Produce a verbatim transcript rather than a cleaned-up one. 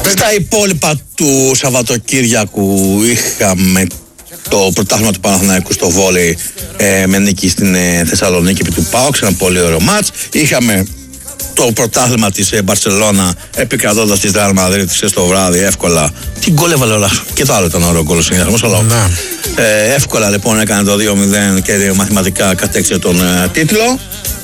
Στα υπόλοιπα του Σαββατοκύριακου είχαμε το πρωτάθλημα του Παναθηναϊκού στο βόλεϊ ε, με νίκη στην ε, Θεσσαλονίκη επί του ΠΑΟΚ, ένα πολύ ωραίο μάτς. Είχαμε το πρωτάθλημα της ε, Μπαρσελόνα επικρατώντας της Ρεάλ Μαδρίτης στο βράδυ εύκολα. Την γκολ έβαλε όλα. Και το άλλο ήταν ωραίο γκολ ο συνδυασμός, αλλά ε, εύκολα λοιπόν έκανε το δύο μηδέν και μαθηματικά κατέξερε τον ε, τίτλο.